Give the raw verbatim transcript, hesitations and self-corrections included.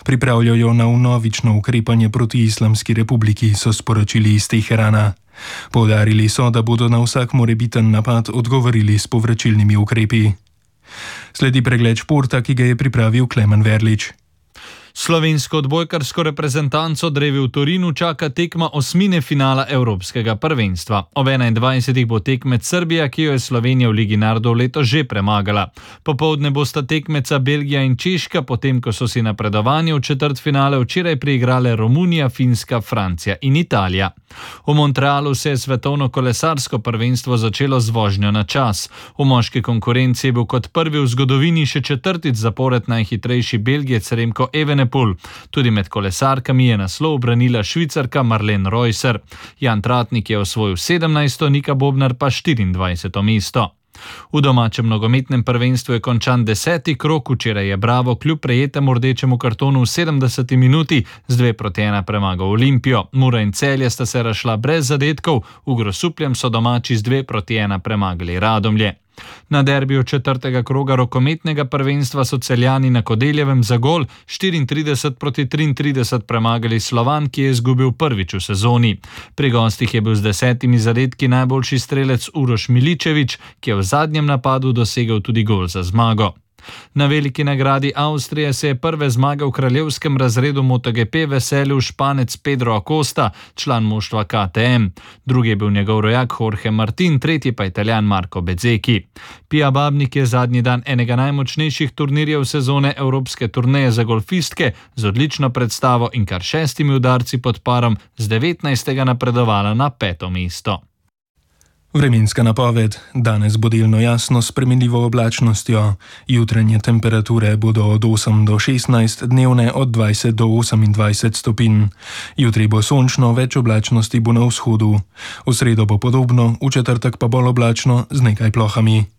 pripravljajo na vnovično ukrepanje proti Islamski republiki, so sporočili iz Teherana. Poudarili so, da bodo na vsak morebiten napad odgovorili s povračilnimi ukrepi. Sledi pregled športa, ki ga je pripravil Klemen Verlič. Slovensko odbojkarsko reprezentanco drevi v Torinu čaka tekma osmine finala Evropskega prvenstva. Ob enaindvajsetih bo tekmec Srbija, ki jo je Slovenija v Ligi narodov letos že premagala. Popoldne bosta tekmeca Belgija in Češka, potem ko so si napredovanje v četrtfinale včeraj priigrale Romunija, Finska, Francija in Italija. V Montrealu se je svetovno kolesarsko prvenstvo začelo z vožnjo na čas. V moški konkurenci je bil kot prvi v zgodovini še četrtič zapored najhitrejši Belgijec Remko Evenepoel. Tudi med kolesarkami je naslov branila Švicarka Marlene Reusser. Jan Tratnik je osvojil sedemnajsto, Nika Bobnar pa štiriindvajseto mesto. V domačem nogometnem prvenstvu je končan deseti krog, včeraj je Bravo kljub prejetemu rdečemu kartonu v sedemdeseti minuti z dve proti ena premagal Olimpijo. Mura in Celje sta se razšla brez zadetkov, v Grosupljem so domači z dve proti ena premagali Radomlje. Na derbiju četrtega kroga rokometnega prvenstva so Celjani na Kodeljevem za gol štiriintrideset proti triintrideset premagali Slovan, ki je izgubil prvič v sezoni. Pri gostih je bil z desetimi zadetki najboljši strelec Uroš Miličević, ki je v zadnjem napadu dosegel tudi gol za zmago. Na veliki nagradi Avstrije se je prve zmage v kraljevskem razredu MotoGP veselil Španec Pedro Acosta, član moštva K T M. Drugi je bil njegov rojak Jorge Martin, tretji pa Italijan Marco Bezzecchi. Pia Babnik je zadnji dan enega najmočnejših turnirjev sezone evropske turneje za golfistke z odlično predstavo in kar šestimi udarci pod parom z devetnajstega napredovala na peto mesto. Vremenska napoved. Danes bo delno jasno s spremenljivo oblačnostjo. Jutranje temperature bodo od osem do šestnajst, dnevne od dvajset do osemindvajset stopinj. Jutri bo sončno, več oblačnosti bo na vzhodu. V sredo bo podobno, v četrtek pa bolj oblačno z nekaj plohami.